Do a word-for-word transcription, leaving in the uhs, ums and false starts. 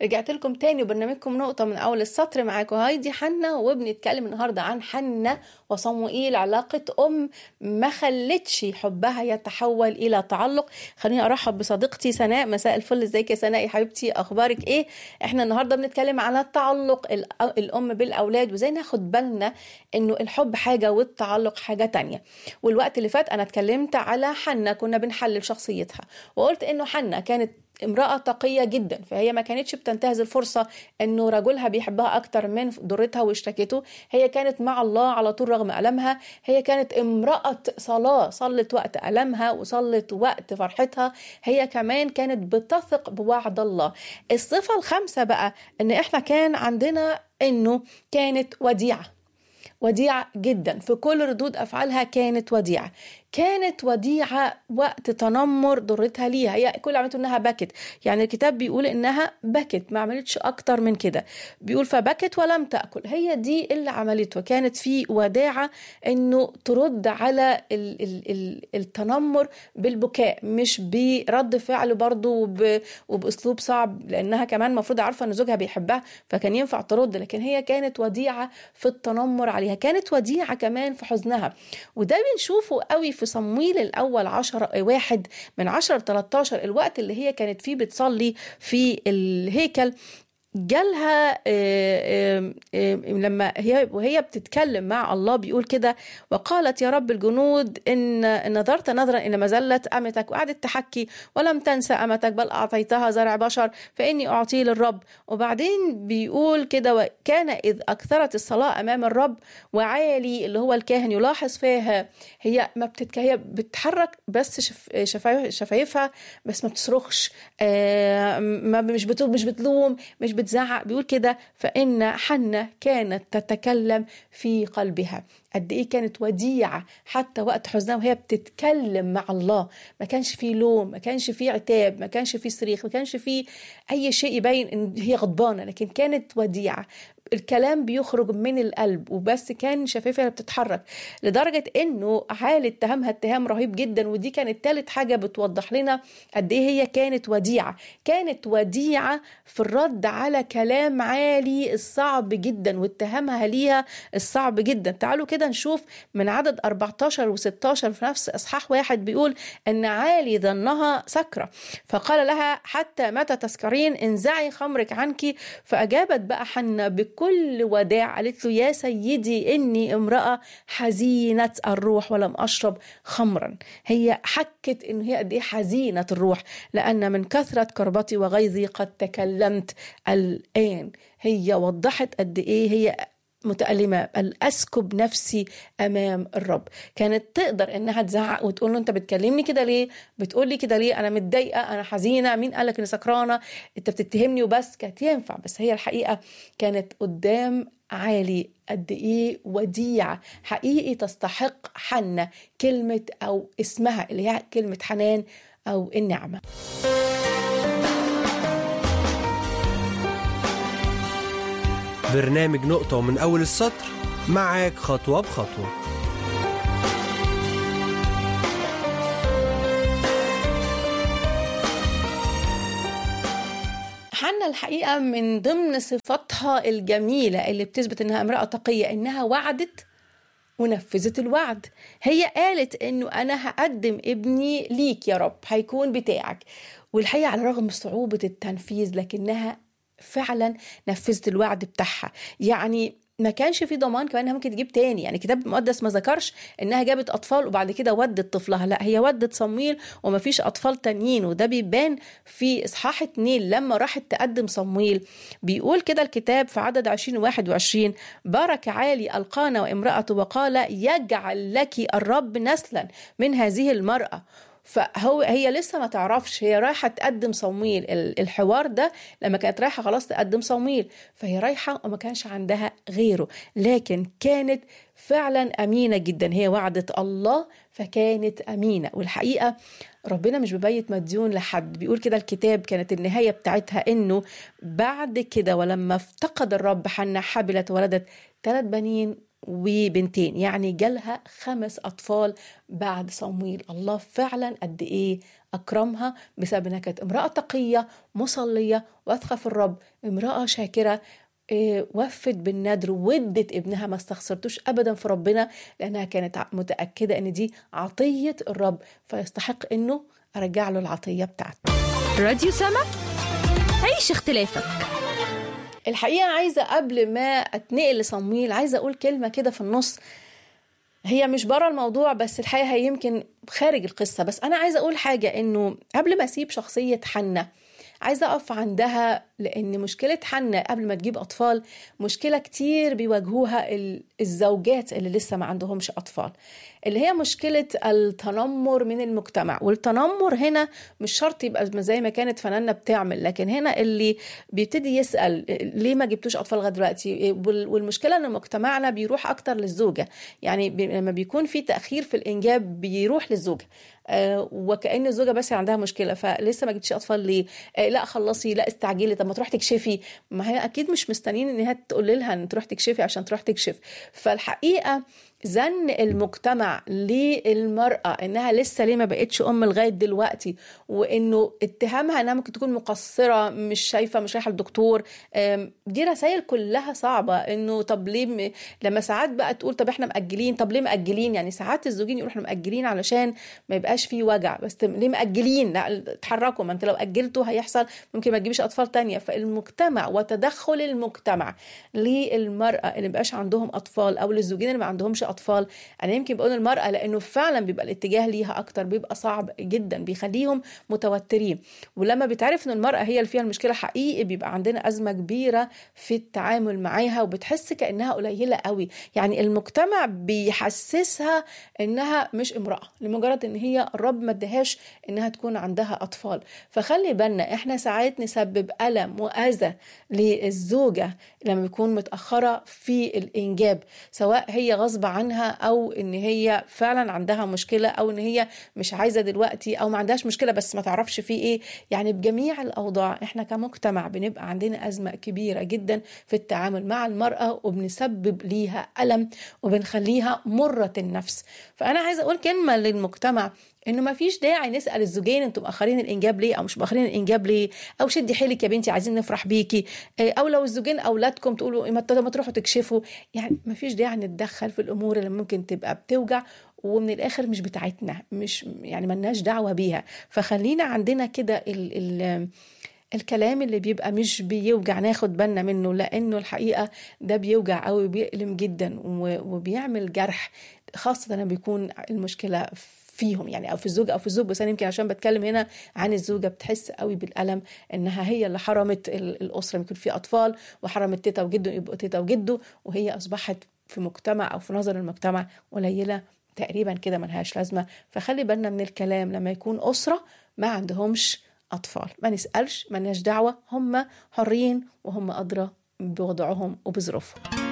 رجعت لكم تاني وبرنامجكم نقطة من أول السطر. معاكم هايدي حنا، وبنتكلم النهاردة عن حنا وصموئيل، علاقة أم ما خلتش حبها يتحول إلى تعلق. خليني أرحب بصديقتي سناء. مساء الفل، ازيك يا سناء يا حبيبتي؟ أخبارك إيه؟ إحنا النهاردة بنتكلم على التعلق الأم بالأولاد، وزي ناخد بالنا إنه الحب حاجة والتعلق حاجة تانية. والوقت اللي فات أنا اتكلمت على حنا، كنا بنحلل شخصيتها، وقلت إنه حنا كانت امرأة تقية جدا، فهي ما كانتش بتنتهز الفرصة انه رجلها بيحبها اكتر من ضرتها واشتكته. هي كانت مع الله على طول رغم ألمها. هي كانت امرأة صلاة، صلت وقت ألمها وصلت وقت فرحتها. هي كمان كانت بتثق بوعد الله. الصفة الخامسة بقى ان احنا كان عندنا انه كانت وديعة، وديعة جدا في كل ردود أفعالها. كانت وديعة، كانت وديعة وقت تنمر ضرتها ليها. هي كل عملته انها بكت، يعني الكتاب بيقول انها بكت، ما عملتش اكتر من كده. بيقول فبكت ولم تأكل. هي دي اللي عملته. كانت في وداعة انه ترد على ال ال ال التنمر بالبكاء، مش برد فعل برضه وب وباسلوب صعب، لانها كمان مفروض عارفة ان زوجها بيحبها فكان ينفع ترد. لكن هي كانت وديعة في التنمر عليها، كانت وديعة كمان في حزنها. وده بنشوفه قوي في صمويل الأول عشر واحد من عشرة لتلتاشر، الوقت اللي هي كانت فيه بتصلي في الهيكل. جالها لما هي وهي بتتكلم مع الله بيقول كده: وقالت يا رب الجنود إن نظرت نظرا إلى مزلة أمتك، وقعدت تحكي ولم تنسى أمتك بل أعطيتها زرع بشر فإني أعطيه للرب. وبعدين بيقول كده: وكان إذ أكثرت الصلاة أمام الرب وعالي اللي هو الكاهن يلاحظ فيها. هي ما بتتك... هي بتحرك بس شف... شفايف... شفايفها بس ما بتصرخش، آه ما مش بت... مش بتلوم، مش بتزعق. بيقول كده: فإن حنا كانت تتكلم في قلبها. قد إيه كانت وديعة حتى وقت حزنها وهي بتتكلم مع الله. ما كانش فيه لوم، ما كانش فيه عتاب، ما كانش فيه صريخ، ما كانش فيه أي شيء يبين إن هي غضبانة، لكن كانت وديعة. الكلام بيخرج من القلب وبس، كان شفايفها بتتحرك لدرجة انه عال اتهامها اتهام رهيب جدا. ودي كانت ثالث حاجة بتوضح لنا قد ايه هي كانت وديعة. كانت وديعة في الرد على كلام عالي الصعب جدا واتهامها ليها الصعب جدا. تعالوا كده نشوف من عدد أربعتاشر وستاشر في نفس اصحاح واحد. بيقول ان عالي ظنها سكرة فقال لها: حتى متى تسكرين؟ انزعي خمرك عنك. فأجابت بقى حنا بكل كل وداع، قالت له: يا سيدي إني امرأة حزينة الروح ولم أشرب خمرا. هي حكت إنه هي قد إيه حزينة الروح، لأن من كثرة كربتي وغيظي قد تكلمت الآن. هي وضحت قد إيه هي متألمة. الأسكب نفسي أمام الرب. كانت تقدر إنها تزعق وتقول له: أنت بتكلمني كده ليه؟ بتقولي كده ليه؟ أنا متضايقة، أنا حزينة، مين قالك إني سكرانة؟ أنت بتتهمني وبس. كانت ينفع، بس هي الحقيقة كانت قدام عالي قد إيه وديعة. حقيقي تستحق حنا كلمة أو اسمها اللي هي كلمة حنان أو النعمة. برنامج نقطة من أول السطر، معاك خطوة بخطوة. حنا الحقيقة من ضمن صفاتها الجميلة اللي بتثبت إنها امرأة تقية إنها وعدت ونفذت الوعد. هي قالت إنه أنا هقدم ابني ليك يا رب، هيكون بتاعك. والحقيقة على رغم صعوبة التنفيذ لكنها فعلا نفذت الوعد بتاعها. يعني ما كانش في ضمان كمان انها ممكن تجيب تاني. يعني الكتاب المقدس ما ذكرش انها جابت اطفال وبعد كده ودت طفلها، لا، هي ودت صمويل وما فيش اطفال تانيين. وده بيبان في اصحاح اتنين لما راحت تقدم صمويل. بيقول كده الكتاب في عدد عشرين وواحد وعشرين: بارك عالي القانا وامرأته وقال: يجعل لك الرب نسلا من هذه المرأة. فهو هي لسه ما تعرفش، هي رايحة تقدم صمويل. الحوار ده لما كانت رايحة خلاص تقدم صمويل، فهي رايحة وما كانش عندها غيره، لكن كانت فعلا أمينة جدا. هي وعدت الله فكانت أمينة. والحقيقة ربنا مش ببيت مديون لحد. بيقول كده الكتاب كانت النهاية بتاعتها إنه بعد كده ولما افتقد الرب حنا حبلت ولدت ثلاث بنين وبنتين، يعني جالها خمس أطفال بعد صمويل. الله فعلا قد إيه أكرمها بسبب أنها كانت امرأة تقية مصلية واثقة في الرب، امرأة شاكرة، إيه وفت بالندر ودت ابنها، ما استخسرتوش أبدا في ربنا لأنها كانت متأكدة أن دي عطية الرب فيستحق أنه أرجع له العطية بتاعته. راديو سما، عيش اختلافك. الحقيقة عايزة قبل ما أتنقل لصمويل عايزة أقول كلمة كده في النص، هي مش برا الموضوع بس الحقيقة هي يمكن خارج القصة، بس أنا عايزة أقول حاجة، إنه قبل ما أسيب شخصية حنة عايزة أقف عندها، لأن مشكلة حنة قبل ما تجيب أطفال مشكلة كتير بيواجهوها الزوجات اللي لسه ما عندهمش أطفال، اللي هي مشكلة التنمر من المجتمع. والتنمر هنا مش شرط يبقى زي ما كانت فنانة بتعمل، لكن هنا اللي بيبتدي يسأل ليه ما جبتوش أطفال لغاية دلوقتي. والمشكلة أن مجتمعنا بيروح أكتر للزوجة، يعني لما بيكون في تأخير في الإنجاب بيروح للزوجة، آه وكأن الزوجة بس عندها مشكلة، فلسه ما جبتش أطفال ليه؟ آه لا خلصي، لا استعجلي، طب ما تروح تكشفي. ما هي أكيد مش مستنين إنها تقول لها أن تروح تكشفي عشان تروح تكشف. فالحقيقة زن المجتمع للمرأة إنها لسه ليه ما بقتش أم لغاية دلوقتي، وإنه اتهامها إنها ممكن تكون مقصرة، مش شايفة، مش رايحة للدكتور، دي رسائل كلها صعبة. إنه طب ليه م... لما ساعات بقى تقول طب إحنا مأجلين، طب ليه مأجلين؟ يعني ساعات الزوجين يقولوا إحنا مأجلين علشان ما يبقاش فيه وجع، بس ليه مأجلين؟ لا اتحركوا، ما أنت لو أجلتوا هيحصل ممكن ما تجيبش أطفال تانية. فالمجتمع وتدخل المجتمع للمرأة اللي مبقاش عندهم أطفال أو للزوجين اللي ما عندهمش أطفال، أنا يمكن بقول المرأة لأنه فعلا بيبقى الاتجاه ليها أكتر، بيبقى صعب جدا، بيخليهم متوترين. ولما بيتعرف أن المرأة هي اللي فيها المشكلة حقيقي بيبقى عندنا أزمة كبيرة في التعامل معاها، وبتحس كأنها قليلة قوي. يعني المجتمع بيحسسها أنها مش امرأة لمجرد أن هي الرب ما ادهاش أنها تكون عندها أطفال. فخلي بالنا إحنا ساعات نسبب ألم وأذى للزوجة لما يكون متأخرة في الإنجاب، سواء هي غصب عنها أو إن هي فعلا عندها مشكلة أو إن هي مش عايزة دلوقتي أو ما عندهاش مشكلة بس ما تعرفش فيه إيه. يعني بجميع الأوضاع إحنا كمجتمع بنبقى عندنا أزمة كبيرة جدا في التعامل مع المرأة، وبنسبب ليها ألم وبنخليها مرة النفس. فأنا عايزة أقول كلمة للمجتمع، انه ما فيش داعي نسال الزوجين انتم مأخرين الانجاب ليه او مش مأخرين الانجاب ليه، او شدي حيلك يا بنتي عايزين نفرح بيكي، او لو الزوجين اولادكم تقولوا ما تروحوا تكشفوا. يعني ما فيش داعي نتدخل في الامور اللي ممكن تبقى بتوجع ومن الاخر مش بتاعتنا، مش يعني ملناش دعوه بيها. فخلينا عندنا كده ال ال الكلام اللي بيبقى مش بيوجع ناخد بالنا منه، لانه الحقيقه ده بيوجع قوي وبيألم جدا وبيعمل جرح، خاصه لما بيكون المشكله فيهم يعني او في الزوج او في الزوج. بس انا يمكن عشان بتكلم هنا عن الزوجه بتحس قوي بالالم انها هي اللي حرمت الاسره يكون في اطفال، وحرمت تيتا وجده يبقوا تيتا وجده، وهي اصبحت في مجتمع او في نظر المجتمع قليله تقريبا كده ملهاش لازمه. فخلي بالنا من الكلام لما يكون اسره ما عندهمش اطفال، ما نسالش، ما لناش دعوه، هم حرين وهم ادرى بوضعهم وبظروفهم.